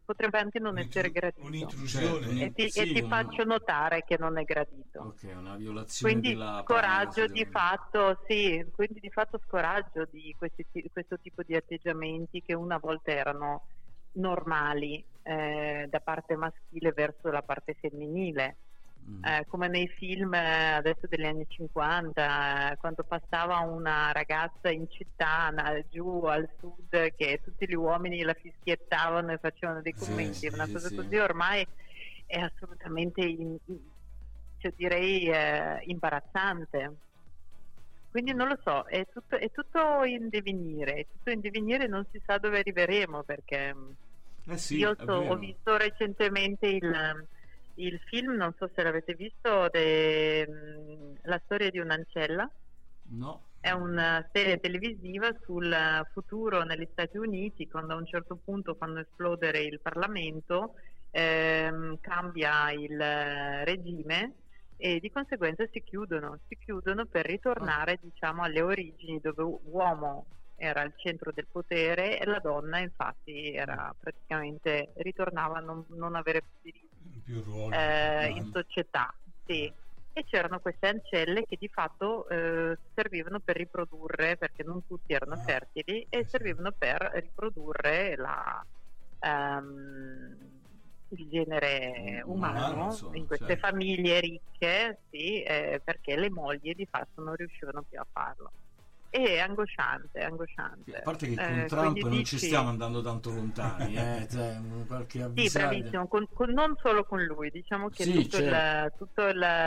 potrebbe anche non essere gradito. Un'intrusione. E ti faccio notare che non è gradito. Ok, una violazione Quindi della scoraggio privacy, di fatto, sì, quindi di fatto scoraggio di questo tipo di atteggiamenti che una volta erano normali da parte maschile verso la parte femminile. Come nei film adesso degli anni 50, quando passava una ragazza in città giù al sud, che tutti gli uomini la fischiettavano e facevano dei commenti, una cosa così ormai è assolutamente cioè direi imbarazzante. Quindi non lo so, è tutto in divenire, non si sa dove arriveremo, perché io ho visto recentemente il film, non so se l'avete visto, La storia di un'ancella. No. È una serie televisiva sul futuro negli Stati Uniti, quando a un certo punto fanno esplodere il Parlamento, cambia il regime e di conseguenza si chiudono per ritornare diciamo alle origini, dove l'uomo era al centro del potere e la donna infatti era praticamente ritornava a non avere più ruolo in società, sì. E c'erano queste ancelle che di fatto servivano per riprodurre, perché non tutti erano fertili, e servivano per riprodurre il genere umano in queste famiglie ricche, sì, perché le mogli di fatto non riuscivano più a farlo. È angosciante. A parte che con Trump non ci stiamo andando tanto lontani, cioè, qualche sì, bravissimo, non solo con lui, diciamo che sì, tutto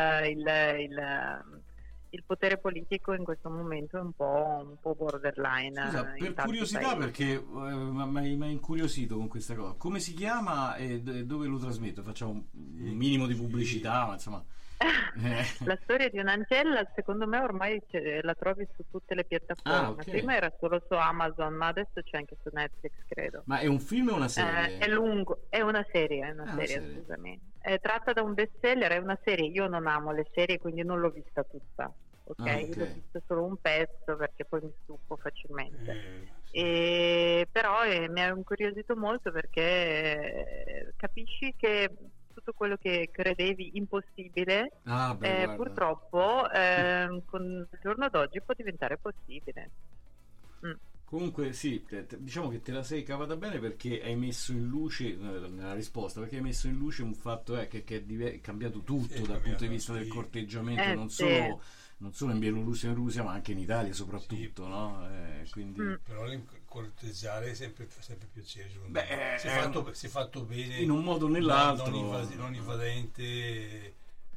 il potere politico in questo momento è un po' borderline. Scusa, per curiosità, perché mi ha incuriosito con questa cosa. Come si chiama e dove lo trasmetto? Facciamo un minimo di pubblicità, ma insomma. La storia di un'ancella, secondo me ormai la trovi su tutte le piattaforme. Prima era solo su Amazon, ma adesso c'è anche su Netflix, credo. Ma è un film o una serie? È lungo, è una serie, scusami. È tratta da un bestseller, è una serie. Io non amo le serie, quindi non l'ho vista tutta. Okay? L'ho visto solo un pezzo perché poi mi stufo facilmente. Però mi ha incuriosito molto, perché capisci che tutto quello che credevi impossibile purtroppo con il giorno d'oggi può diventare possibile. Comunque sì, diciamo che te la sei cavata bene, perché hai messo in luce nella risposta, perché hai messo in luce un fatto che è cambiato tutto dal punto di vista del corteggiamento, non solo in Bielorussia e in Russia, ma anche in Italia soprattutto, no? Quindi però corteggiare è sempre piacere, se fatto bene, in un modo o nell'altro, non invadente.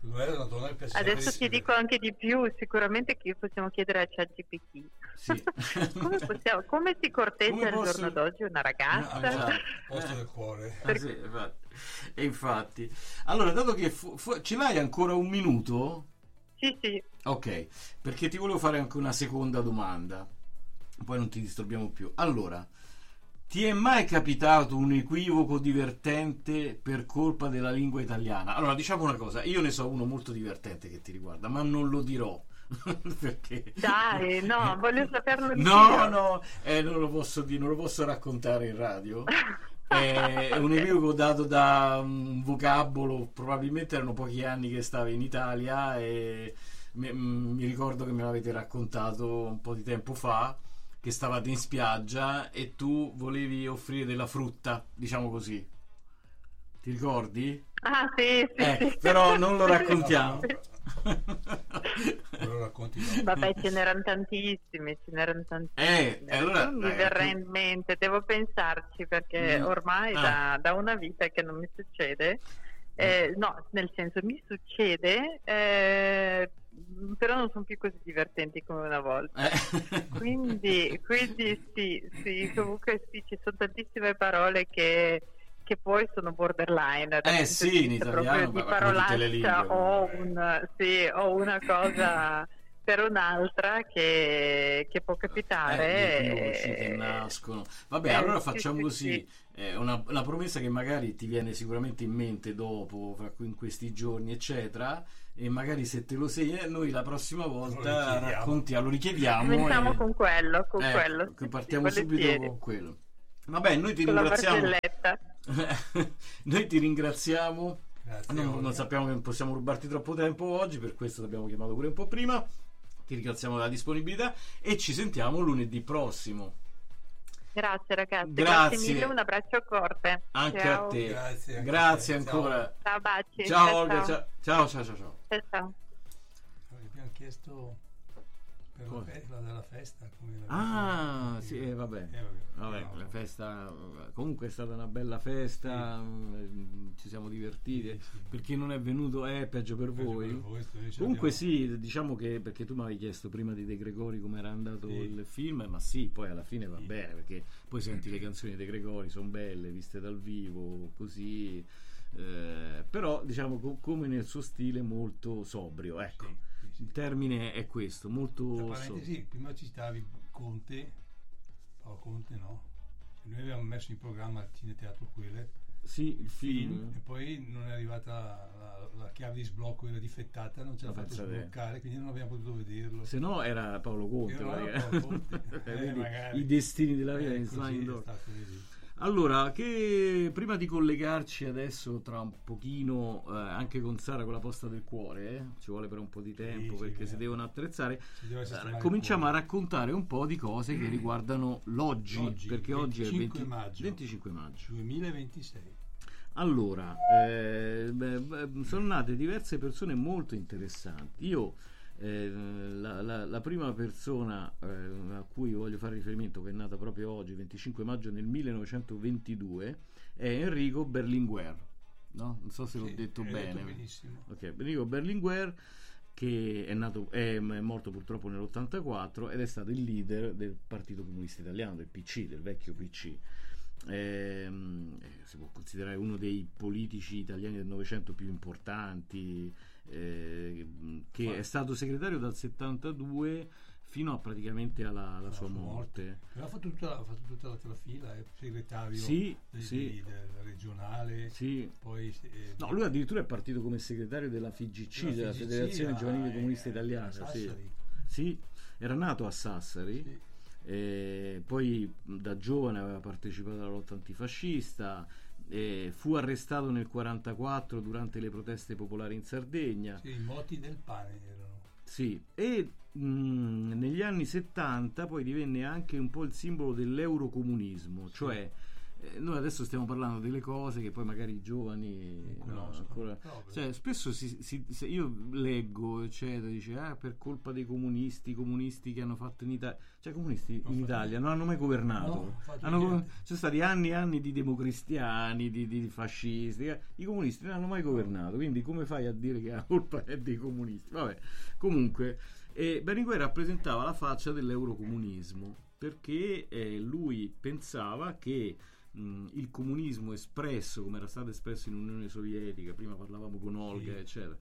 Adesso ti dico anche di più, sicuramente che possiamo chiedere a ChatGPT. Sì. come si corteggia al giorno d'oggi una ragazza? Posto del cuore. Sì, infatti. Allora, dato che ce l'hai ancora un minuto? Sì. Ok, perché ti volevo fare anche una seconda domanda, poi non ti disturbiamo più. Allora, ti è mai capitato un equivoco divertente per colpa della lingua italiana? Allora, diciamo una cosa, io ne so uno molto divertente che ti riguarda, ma non lo dirò. Perché dai, no, voglio saperlo di non lo posso dire, non lo posso raccontare in radio. È un equivoco dato da un vocabolo, probabilmente erano pochi anni che stavi in Italia e mi ricordo che me l'avete raccontato un po' di tempo fa, che stavate in spiaggia e tu volevi offrire della frutta, diciamo così. Ti ricordi? Sì. Però non lo raccontiamo. Lo racconti. Vabbè, ce n'erano tantissimi. Allora, non mi verrà in mente, devo pensarci, perché ormai da una vita che non mi succede. No, nel senso mi succede, però non sono più così divertenti come una volta. Quindi sì, comunque sì, ci sono tantissime parole che poi sono borderline, sì, in italiano, di parolaccia o una cosa per un'altra che può capitare, che nascono. Vabbè, allora facciamo così. Una promessa che magari ti viene sicuramente in mente dopo, in questi giorni eccetera, e magari se te lo sei noi la prossima volta lo richiediamo, cominciamo con quello che partiamo subito con quello. Vabbè, noi ti ringraziamo. Noi ti ringraziamo. Grazie. Non sappiamo che non possiamo rubarti troppo tempo oggi, per questo ti abbiamo chiamato pure un po' prima. Ti ringraziamo della disponibilità e ci sentiamo lunedì prossimo. Grazie ragazzi, Grazie mille, un abbraccio forte. Anche ciao. a te. Grazie, Grazie ciao. ancora. Ciao, baci. Ciao Olga, ciao. Ciao. Abbiamo chiesto per della festa. Sì, vabbè, la festa comunque è stata una bella festa, ci siamo divertiti. Sì. Per chi non è venuto è peggio per voi. Comunque sì, diciamo che, perché tu mi avevi chiesto prima di De Gregori come era andato il film, ma sì, poi alla fine va bene, perché poi senti le canzoni di De Gregori, sono belle, viste dal vivo, così, però diciamo come nel suo stile molto sobrio, ecco. Il termine è questo, molto sì, prima ci stavi Paolo Conte, no? Noi avevamo messo in programma il Cineteatro Quelle, sì, il film, e poi non è arrivata la chiave di sblocco, era difettata, non ce l'ha fatto sbloccare, quindi non abbiamo potuto vederlo. Se no era Paolo Conte, magari. I destini della vita in Sliding Door. Allora, che prima di collegarci adesso tra un pochino anche con Sara con la posta del cuore, ci vuole per un po' di tempo perché si devono attrezzare, cominciamo a raccontare un po' di cose che riguardano l'oggi, perché oggi è il 25 maggio 2026. Allora, sono nate diverse persone molto interessanti. Io la prima persona a cui voglio fare riferimento, che è nata proprio oggi, 25 maggio nel 1922, è Enrico Berlinguer, no? Non so se l'ho detto bene. Okay. Enrico Berlinguer, che è morto purtroppo nell'84 ed è stato il leader del Partito Comunista Italiano, del PC, del vecchio PC. Si può considerare uno dei politici italiani del Novecento più importanti, che è stato segretario dal 72 fino a praticamente alla sua morte. Però ha fatto tutta la fila, è segretario del regionale, poi no, lui addirittura è partito come segretario della FIGC, della Federazione Giovanile Comunista Italiana. Sì, era nato a Sassari. Poi da giovane aveva partecipato alla lotta antifascista, fu arrestato nel 1944 durante le proteste popolari in Sardegna. I moti del pane erano. Sì, e negli anni 70 poi divenne anche un po' il simbolo dell'eurocomunismo, cioè noi adesso stiamo parlando delle cose che poi magari i giovani ancora, cioè spesso io leggo eccetera, dice per colpa dei comunisti che hanno fatto in Italia, cioè comunisti in Italia non hanno mai governato, ci sono stati anni e anni di democristiani, di fascisti, i comunisti non hanno mai governato, quindi come fai a dire che la colpa è dei comunisti? Vabbè, comunque Berlinguer rappresentava la faccia dell'eurocomunismo, perché lui pensava che il comunismo espresso come era stato espresso in Unione Sovietica, prima parlavamo con Olga eccetera,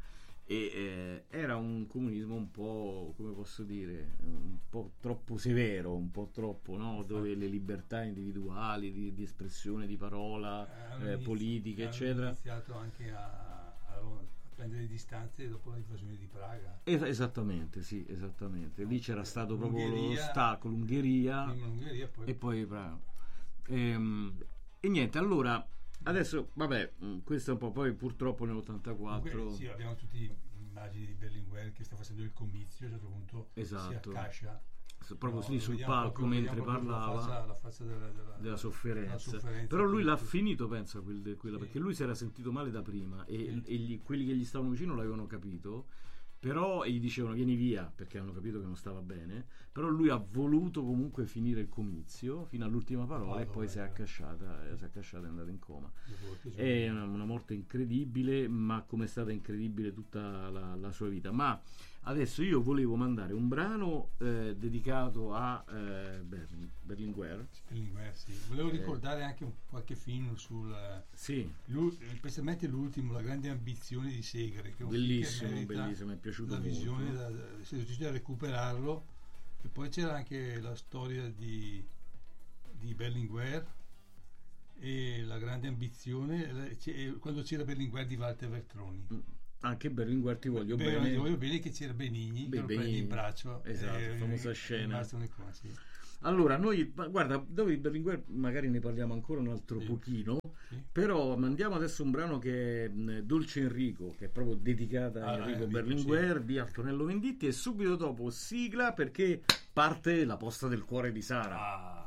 e era un comunismo un po', come posso dire, un po' troppo severo, un po' troppo, no? Dove le libertà individuali di espressione, di parola, politica eccetera, hanno iniziato anche a prendere distanze dopo l'invasione di Praga. Esattamente. Lì c'era stato proprio l'ostacolo, l'Ungheria e poi Praga. E niente, allora adesso vabbè, questo è un po', poi purtroppo nell'84 sì, abbiamo tutti immagini di Berlinguer che sta facendo il comizio, a un certo punto si accascia proprio lì sul palco mentre parlava, la faccia della sofferenza. Però lui l'ha finito, pensa, quella perché lui si era sentito male da prima e quelli che gli stavano vicino l'avevano capito, però gli dicevano vieni via perché hanno capito che non stava bene, però lui ha voluto comunque finire il comizio fino all'ultima parola e poi si è accasciata e è andata in coma. È una morte incredibile, ma come è stata incredibile tutta la sua vita. Ma adesso io volevo mandare un brano dedicato a Berlinguer. Volevo ricordare anche qualche film sul specialmente l'ultimo, La grande ambizione di Segre, che è un bellissimo, mi è piaciuto molto. Visione, se riuscite a recuperarlo. E poi c'era anche la storia di Berlinguer e La grande ambizione, quando c'era Berlinguer di Walter Veltroni. Anche Berlinguer ti voglio bene. Ti voglio bene, che c'era Benigni che lo prende in braccio, esatto, famosa scena. Allora, noi, guarda, dopo di Berlinguer magari ne parliamo ancora un altro pochino, però mandiamo adesso un brano che è Dolce Enrico, che è proprio dedicata a Enrico Berlinguer di Antonello Venditti, e subito dopo sigla, perché parte La posta del cuore di Sara.